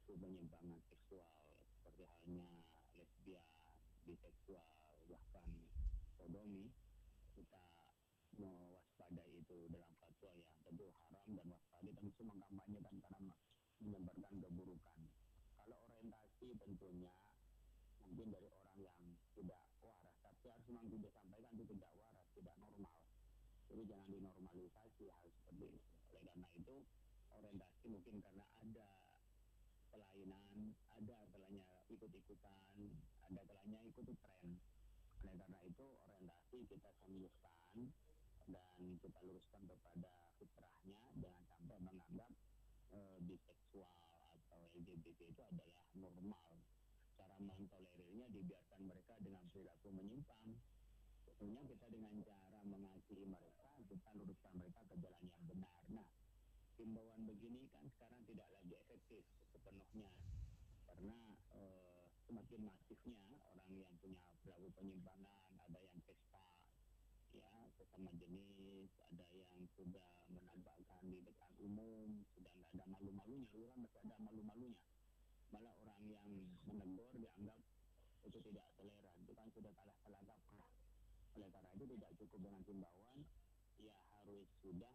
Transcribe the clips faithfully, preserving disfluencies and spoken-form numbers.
perilaku penyimpangan seksual seperti halnya lesbian, biseksual, bahkan sodomi, kita mewaspadai itu dalam fatwa yang tentu haram dan waspada dan itu mengkampanyekan karena menyebarkan keburukan. Kalau orientasi tentunya mungkin dari orang yang tidak waras, tapi harus memang disampaikan itu tidak waras, tidak normal. Jadi jangan dinormalisasi hal seperti itu. Oleh karena itu orientasi mungkin karena ada kelainan, ada kalanya ikut-ikutan, ada kalanya ikut tren. Oleh karena itu orientasi kita sembuhkan dan kita luruskan kepada fitrahnya, jangan sampai menganggap e, biseksual atau L G B T itu adalah normal. Cara mentolerirnya dibiarkan mereka dengan perilaku menyimpang. Tentunya kita dengan cara mengasihi mereka, kita luruskan mereka ke jalan yang benar. Nah, himbauan begini kan sekarang tidak lagi efektif sepenuhnya karena uh, semakin masifnya orang yang punya perilaku penyimpangan, ada yang pesta ya sesama jenis, ada yang sudah menampakkan di depan umum, sudah nggak ada malu-malunya, lu kan masih ada malu-malunya, malah orang yang menegur dianggap itu tidak toleran, itu kan sudah kalah salah kaprah. Oleh karena itu tidak cukup dengan himbauan, ya harus sudah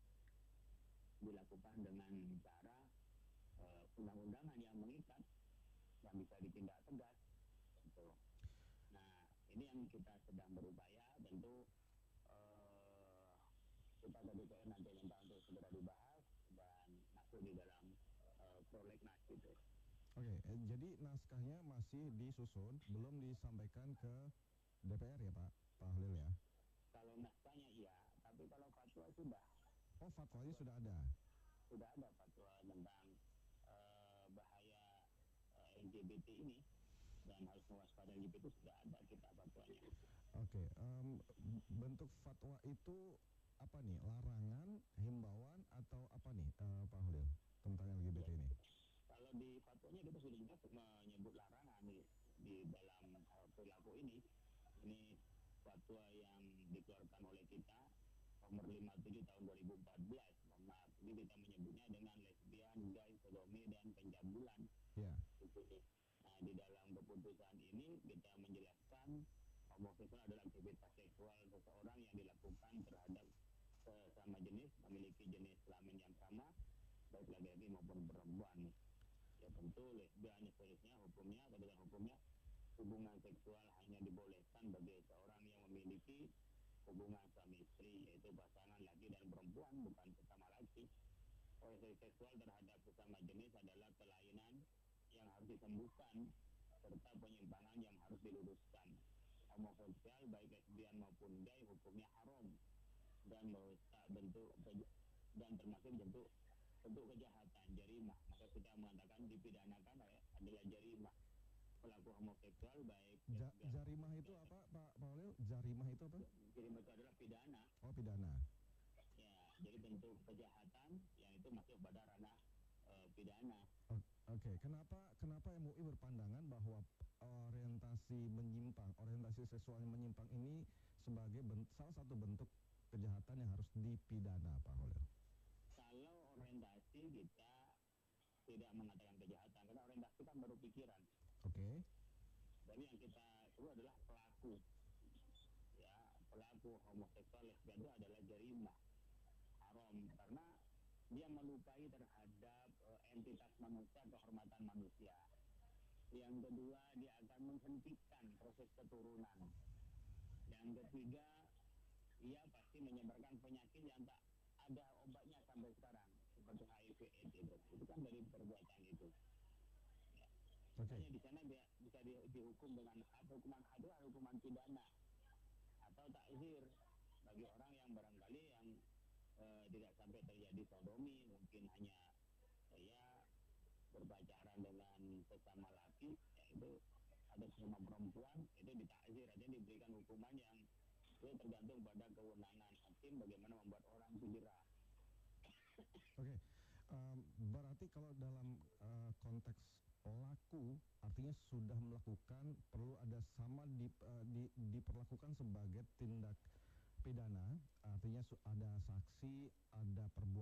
dilakukan dengan cara uh, undang-undangan yang mengikat, yang bisa ditindak tegas. Gitu. Nah, ini yang kita sedang berupaya, tentu uh, kita ke D P R nanti minta untuk segera dibahas dan masuk di dalam uh, prolegnas gitu. Oke, eh, jadi naskahnya masih disusun, belum disampaikan ke D P R ya Pak, Pak Holil ya? Kalau naskahnya iya, tapi kalau fatwa sudah. Oh, fatwanya sudah ada? Sudah ada fatwa tentang uh, bahaya uh, L G B T ini dan harus mewaspadai L G B T itu sudah ada kita fatwanya. Oke, um, bentuk fatwa itu apa nih? Larangan, himbauan atau apa nih uh, Pak Holil tentang L G B T ya. Ini? Kalau di fatwanya kita sudah jelas menyebut larangan di, di dalam uh, perilaku ini. Ini fatwa yang dikeluarkan oleh kita nomor lima puluh tujuh tahun dua ribu empat belas. Maaf, ini kita menyebutnya dengan lesbian, gay, sodomi dan pencabulan. Ya. Yeah. Nah, di dalam keputusan ini kita menjelaskan homoseksual adalah aktivitas seksual seseorang yang dilakukan terhadap sesama jenis, memiliki jenis kelamin yang sama, baik laki-laki maupun perempuan. Ya tentu lesbian seterusnya hukumnya, ketentuan hukumnya hubungan seksual hanya dibolehkan bagi seorang yang memiliki hubungan suami istri, yaitu pasangan laki dan perempuan, bukan sesama laki. Orientasi seksual terhadap sesama jenis adalah kelainan yang harus disembuhkan serta penyimpangan yang harus diluruskan. Homoseksual baik lesbian maupun gay hukumnya haram dan merusak bentuk dan termasuk bentuk bentuk kejahatan, jarimah. Maka kita mengatakan dipidanakan adalah jarimah. Pelaku homoseksual baik ja, jarimah itu apa Pak Paulil? Jarimah itu apa? Jarimah itu adalah pidana. Oh, pidana. Ya, jadi bentuk kejahatan yang itu masuk pada ranah uh, pidana. Oke, okay. kenapa kenapa M U I berpandangan bahwa orientasi menyimpang, orientasi seksual yang menyimpang ini sebagai bentuk, salah satu bentuk kejahatan yang harus dipidana, Pak Holil? Kalau orientasi kita tidak mengatakan kejahatan, karena orientasi kan baru pikiran. Oke. Okay. Jadi yang kita itu adalah pelaku, ya pelaku homoseksual lesbian itu adalah jarimah haram karena dia melukai terhadap uh, entitas manusia, kehormatan manusia. Yang kedua, dia akan menghentikan proses keturunan. Yang ketiga, ia pasti menyebarkan penyakit yang tak ada obatnya sampai sekarang, seperti H I V AIDS itu. Itu kan dari perbuatan itu. Ya. Okay. Makanya di sana dia bisa di, dihukum dengan atau hukuman hadil atau hukuman pidana atau takzir bagi orang yang barangkali yang uh, tidak sampai terjadi sodomi, mungkin hanya ya berpacaran dengan sesama laki, yaitu ada sesama perempuan, itu ditakzir, artinya diberikan hukuman yang itu tergantung pada kewenangan hakim bagaimana membuat orang itu jerah. Oke, okay. um, berarti kalau dalam uh, konteks pelaku artinya sudah melakukan, perlu ada sama di, uh, di, diperlakukan sebagai tindak pidana, artinya ada saksi, ada perbuatan